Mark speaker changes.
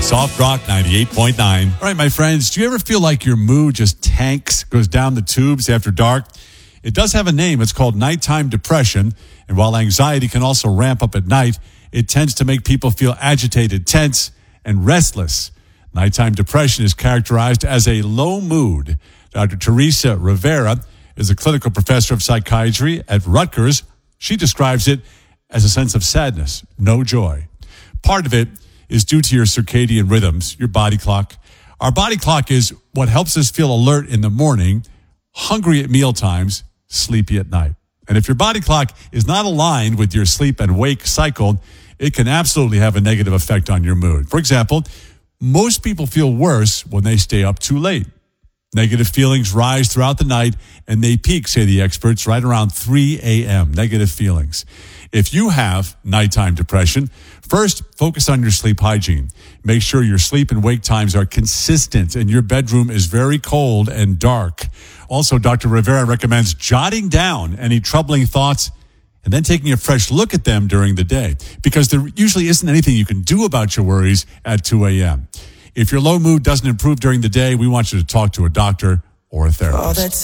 Speaker 1: Soft Rock 98.9. All right, my friends, do you ever feel like your mood just tanks, goes down the tubes after dark? It does have a name. It's called nighttime depression. And while anxiety can also ramp up at night, it tends to make people feel agitated, tense, and restless. Nighttime depression is characterized as a low mood. Dr. Teresa Rivera is a clinical professor of psychiatry at Rutgers. She describes it as a sense of sadness, no joy. Part of it is due to your circadian rhythms, your body clock. Our body clock is what helps us feel alert in the morning, hungry at mealtimes, sleepy at night. And if your body clock is not aligned with your sleep and wake cycle, it can absolutely have a negative effect on your mood. For example, most people feel worse when they stay up too late. Negative feelings rise throughout the night, and they peak, say the experts, right around 3 a.m., negative feelings. If you have nighttime depression, first, focus on your sleep hygiene. Make sure your sleep and wake times are consistent and your bedroom is very cold and dark. Also, Dr. Rivera recommends jotting down any troubling thoughts and then taking a fresh look at them during the day, because there usually isn't anything you can do about your worries at 2 a.m. If your low mood doesn't improve during the day, we want you to talk to a doctor or a therapist.